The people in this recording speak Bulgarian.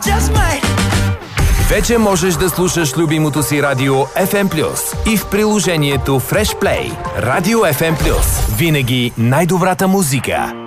just might. Вече можеш да слушаш любимото си радио FM+, и в приложението Fresh Play. Радио FM+. Винаги най-добрата музика.